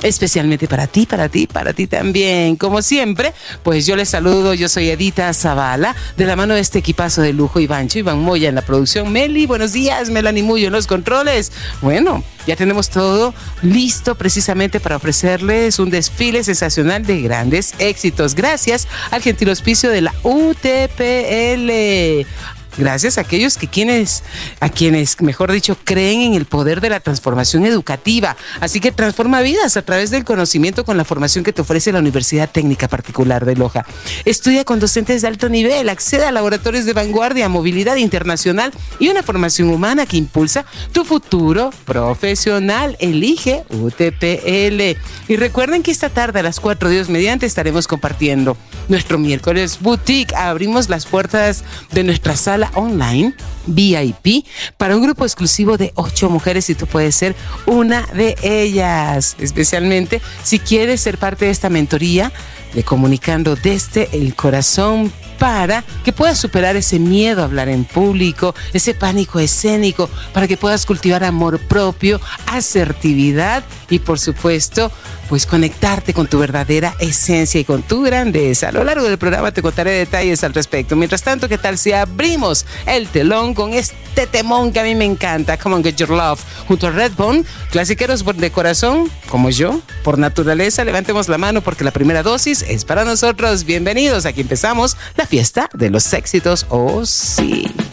especialmente para ti, para ti también. Como siempre, pues yo les saludo, yo soy Edita Zavala, de la mano de este equipazo de lujo, Iván Moya en la producción, Meli, buenos días, Melanie Mullo en los controles. Bueno, ya tenemos todo listo precisamente para ofrecerles un desfile sensacional de grandes éxitos, gracias al gentil auspicio de la UTPL. Gracias a quienes, mejor dicho, creen en el poder de la transformación educativa. Así que transforma vidas a través del conocimiento con la formación que te ofrece la Universidad Técnica Particular de Loja. Estudia con docentes de alto nivel, accede a laboratorios de vanguardia, movilidad internacional y una formación humana que impulsa tu futuro profesional. Elige UTPL. Y recuerden que esta tarde a las 4, Dios mediante, estaremos compartiendo nuestro miércoles boutique. Abrimos las puertas de nuestra sala online VIP para un grupo exclusivo de 8 mujeres y tú puedes ser una de ellas, especialmente si quieres ser parte de esta mentoría de Comunicando desde el Corazón, para que puedas superar ese miedo a hablar en público, ese pánico escénico, para que puedas cultivar amor propio, asertividad y, por supuesto, pues conectarte con tu verdadera esencia y con tu grandeza. A lo largo del programa te contaré detalles al respecto. Mientras tanto, ¿qué tal si abrimos el telón con este temón que a mí me encanta? Come on, Get Your Love, junto a Redbone, clasiqueros de corazón, como yo, por naturaleza. Levantemos la mano porque la primera dosis es para nosotros. Bienvenidos, aquí empezamos la fiesta de los éxitos. Oh, sí.